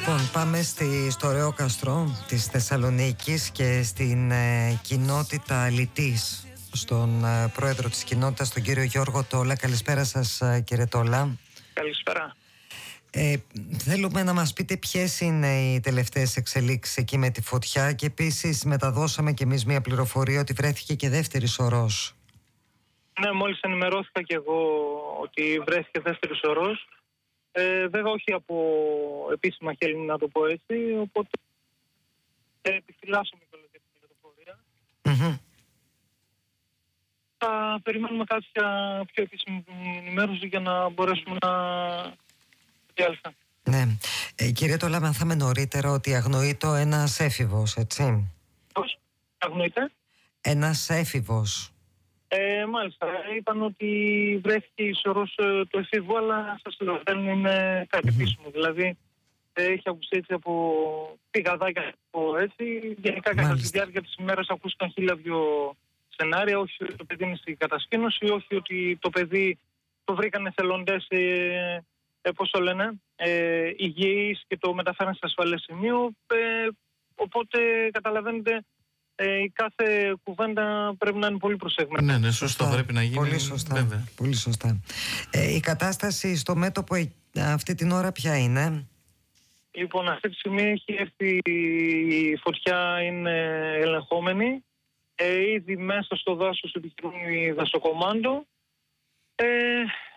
Λοιπόν, πάμε στο ωραίο καστρό της Θεσσαλονίκης και στην κοινότητα Λυτής, στον πρόεδρο της κοινότητας, τον κύριο Γιώργο Τόλα. Καλησπέρα σας, κύριε Τόλα. Καλησπέρα. Θέλουμε να μας πείτε ποιες είναι οι τελευταίες εξελίξεις εκεί με τη φωτιά, και επίσης μεταδώσαμε κι εμείς μια πληροφορία ότι βρέθηκε και δεύτερη σωρός. Ναι, μόλις ενημερώθηκα και εγώ ότι βρέθηκε δεύτερη σωρός. Βέβαια όχι από επίσημα χέρια, να το πω έτσι, οπότε επιφυλάσσομαι κιόλας για την πληροφορία. Θα περιμένουμε κάποια πιο επίσημη ενημέρωση για να μπορέσουμε να διάλθουμε. Ναι. Κύριε Τόλα, μάθαμε νωρίτερα ότι αγνοείτο ένας έφηβος, έτσι? Πώς αγνοείται? Ένας έφηβος. Μάλιστα, είπαν ότι βρέθηκε η σωρός του εφήβου, αλλά σας λέω, δεν είναι κάτι επίσημο. Δηλαδή, έχει ακουστεί έτσι από πηγαδάκια, έτσι. Γενικά, κατά τη διάρκεια της ημέρας ακούστηκαν 1002 σενάρια. Όχι ότι το παιδί είναι στην κατασκήνωση, όχι ότι το παιδί το βρήκαν εθελοντές, πώς το λένε, υγιείς και το μεταφέραν σε ασφαλές σημείο. Οπότε, καταλαβαίνετε, η κάθε κουβέντα πρέπει να είναι πολύ προσεγμένη. Ναι, σωστό, πρέπει να γίνει. Πολύ σωστά. Βέβαια. Πολύ σωστά. Η κατάσταση στο μέτωπο αυτή την ώρα ποια είναι? Λοιπόν, αυτή τη στιγμή έχει έρθει η φωτιά, είναι ελεγχόμενη. Ήδη μέσα στο δάσος επιχειρούν οι δασοκομάντο.